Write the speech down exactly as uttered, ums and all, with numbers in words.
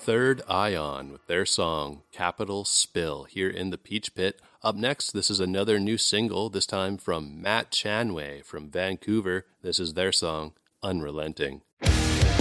Third Ion with their song Capital Spill here in the Peach Pit. Up next, this is another new single, this time from Matt Chanway from Vancouver. This is their song, Unrelenting.